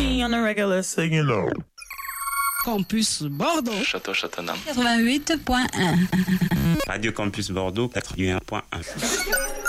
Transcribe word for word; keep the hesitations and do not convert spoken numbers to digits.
me on a regular, so you know. Campus Bordeaux. Château Châteauneuf. quatre-vingt-huit point un. Radio Campus Bordeaux, quatre-vingt-un point un.